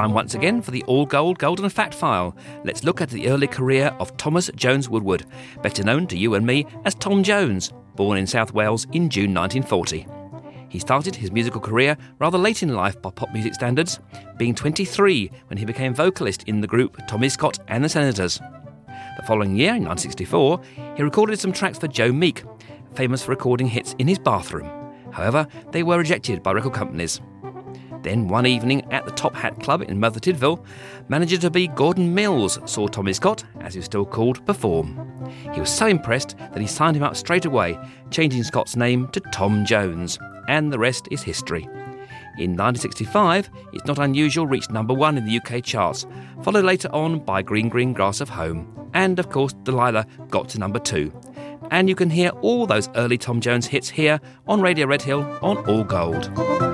time once again for the All Gold Golden Fact File. Let's look at the early career of Thomas Jones Woodward, better known to you and me as Tom Jones, born in South Wales in June 1940. He started his musical career rather late in life by pop music standards, being 23 when he became vocalist in the group Tommy Scott and the Senators. The following year, in 1964, he recorded some tracks for Joe Meek, famous for recording hits in his bathroom. However, they were rejected by record companies. Then, one evening at the Top Hat Club in Merthyr Tydfil, manager-to-be Gordon Mills saw Tommy Scott, as he was still called, perform. He was so impressed that he signed him up straight away, changing Scott's name to Tom Jones, and the rest is history. In 1965, It's Not Unusual reached number 1 in the UK charts, followed later on by Green Green Grass of Home, and of course Delilah got to number 2. And you can hear all those early Tom Jones hits here on Radio Red Hill on All Gold.